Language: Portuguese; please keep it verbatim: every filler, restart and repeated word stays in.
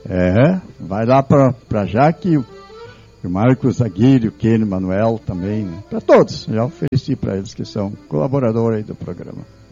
É, vai lá para a Jaque, o Marcos Aguirre, o Ken, o Manuel também, né? Para todos. Já ofereci para eles que são colaboradores aí do programa.